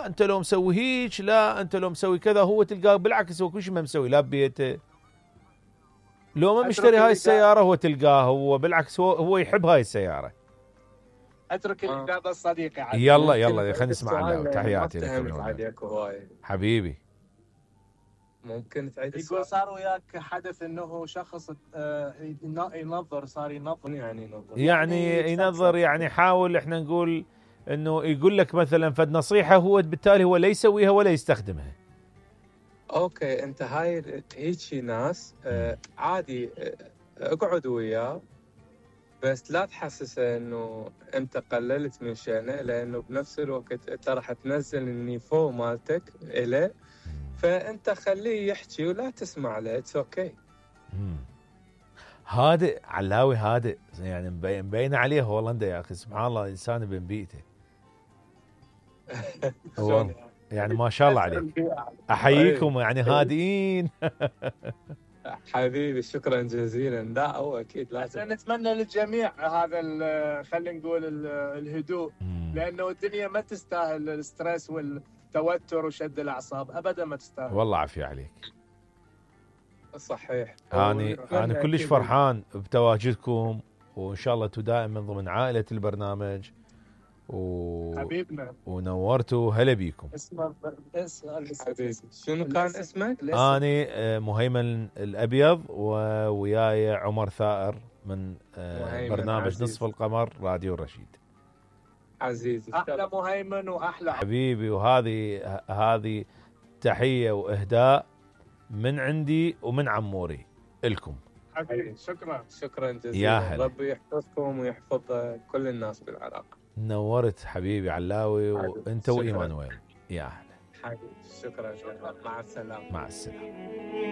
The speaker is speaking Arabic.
انت لو مسوي هيك، لا انت لو مسوي كذا، هو تلقاه بالعكس هو كل شيء ما مسوي لا ببيته، لو ما مشتري هاي السياره هو تلقاه هو بالعكس هو يحب هاي السياره. اترك الاجابه صديقي علي. يلا يلا خلينا نسمع له. تحياتي لك حبيبي. ممكن تعيد يقول السؤال؟ صار وياك حدث انه شخص ينظر، صار ينظر يعني ينظر، يعني حاول احنا نقول انه يقول لك مثلا فد نصيحه هو بالتالي هو لا يسويها ولا يستخدمها. اوكي، انت هاي هيجي ناس عادي اقعد وياه، بس لا تحسسه انه انت قللت من شأنه، لانه بنفس الوقت انت راح تنزل النيفو مالتك إله، فانت خليه يحكي ولا تسمع له. اتس اوكي. هادئ علاوي، هادئ يعني مبين عليه هولندا يا اخي، سبحان الله انسان بن بيئته. هو يعني ما شاء الله عليك، احييكم يعني هادئين. حبيبي شكرا جزيلا. لا هو اكيد لازم نتمنى للجميع هذا خلينا نقول الهدوء، لانه الدنيا ما تستاهل الستريس والتوتر وشد الاعصاب، ابدا ما تستاهل. والله عافية عليك. صحيح. انا كلش فرحان بتواجدكم، وان شاء الله انتم دائما ضمن عائلة البرنامج حبيبنا ونورتوا. هلا بيكم. شنو كان اسمك؟ أنا مهيمن الأبيض، وياي عمر ثائر من برنامج عزيز. نصف القمر راديو رشيد. عزيزي أحلى مهيمن وأحلى حبيبي، وهذه تحية وإهداء من عندي ومن عموري لكم. حبيبي شكرا جزيلا. ربي يحفظكم ويحفظ كل الناس بالعراق. نورت حبيبي علاوي، وانت وإيمانويل. يا أهلا حبيبي. شكرا. مع السلامة. مع السلامة.